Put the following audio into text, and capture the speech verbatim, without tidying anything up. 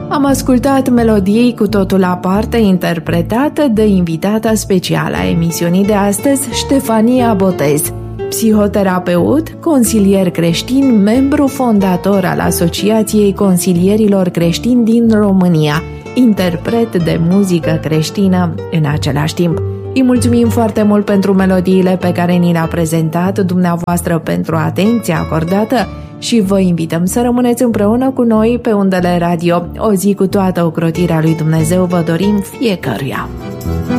Am ascultat melodii cu totul aparte interpretată de invitata specială a emisiunii de astăzi, Ștefania Botez, psihoterapeut, consilier creștin, membru fondator al Asociației Consilierilor Creștini din România, interpret de muzică creștină în același timp. Îi mulțumim foarte mult pentru melodiile pe care ni le-a prezentat, dumneavoastră pentru atenția acordată și vă invităm să rămâneți împreună cu noi pe undele radio. O zi cu toată ocrotirea lui Dumnezeu vă dorim fiecăruia.